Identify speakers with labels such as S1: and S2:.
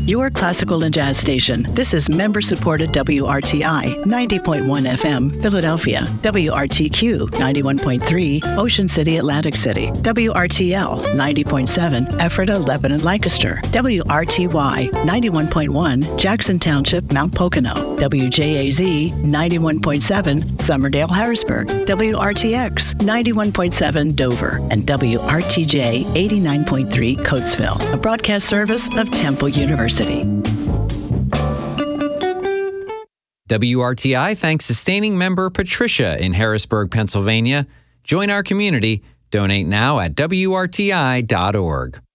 S1: your classical and jazz station. This is member-supported WRTI 90.1 FM, Philadelphia, WRTQ 91.3, Ocean City, Atlantic City, WRTL 90.7, Ephrata, Lebanon, Lancaster, WRTY 91.1, Jackson Township, Mount Pocono, WJAZ 91.7, Summerdale, Harrisburg, WRTX 91.7, Dover, and WRTJ 89.3, Coatesville, a broadcast service of Temple University.
S2: WRTI thanks sustaining member Patricia in Harrisburg, Pennsylvania. Join our community. Donate now at WRTI.org.